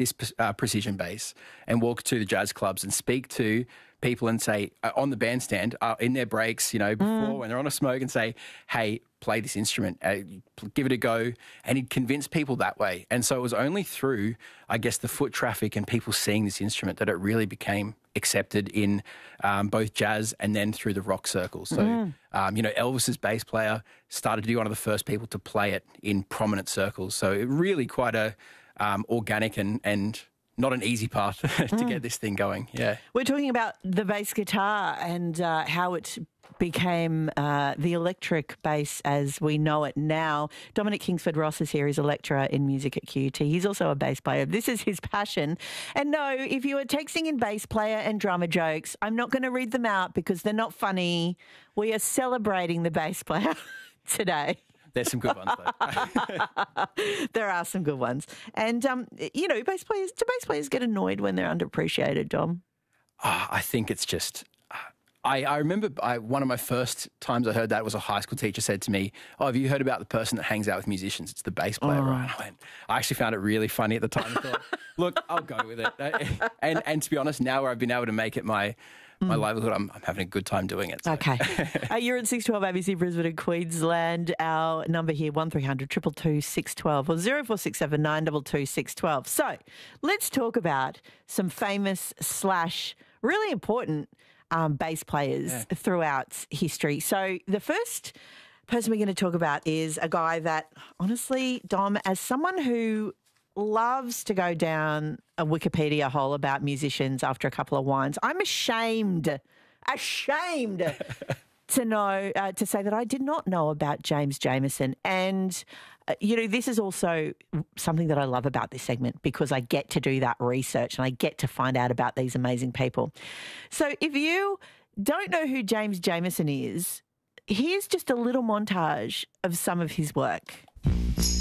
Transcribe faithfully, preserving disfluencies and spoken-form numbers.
this uh, precision bass and walk to the jazz clubs and speak to people and say, uh, on the bandstand, uh, in their breaks, you know, before mm. when they're on a smoke and say, hey, play this instrument, uh, give it a go. And he'd convince people that way. And so it was only through, I guess, the foot traffic and people seeing this instrument that it really became accepted in um, both jazz and then through the rock circles. So, mm. um, you know, Elvis's bass player started to be one of the first people to play it in prominent circles. So it really quite a um, organic and, and not an easy path to mm. get this thing going. Yeah. We're talking about the bass guitar and uh, how it became uh, the electric bass as we know it now. Dominic Kingsford Ross is here. He's a lecturer in music at Q U T. He's also a bass player. This is his passion. And no, if you are texting in bass player and drummer jokes, I'm not going to read them out because they're not funny. We are celebrating the bass player today. There's some good ones, though. There are some good ones. And, um, you know, bass players, do bass players get annoyed when they're underappreciated, Dom? Oh, I think it's just... I, I remember I, one of my first times I heard that was a high school teacher said to me, oh, have you heard about the person that hangs out with musicians? It's the bass player, oh. right? I, went, I actually found it really funny at the time. I thought, look, I'll go with it. And, and to be honest, now where I've been able to make it my... My livelihood, I'm, I'm having a good time doing it. So. Okay. uh, you're at six twelve A B C Brisbane and Queensland. Our number here, one three hundred, two two two, six one two or zero four six seven, nine two two, six one two. So let's talk about some famous slash really important um, bass players yeah. throughout history. So the first person we're going to talk about is a guy that, honestly, Dom, as someone who loves to go down a Wikipedia hole about musicians after a couple of wines, I'm ashamed, ashamed to know, uh, to say that I did not know about James Jamerson. And, uh, you know, this is also something that I love about this segment because I get to do that research and I get to find out about these amazing people. So if you don't know who James Jamerson is, here's just a little montage of some of his work.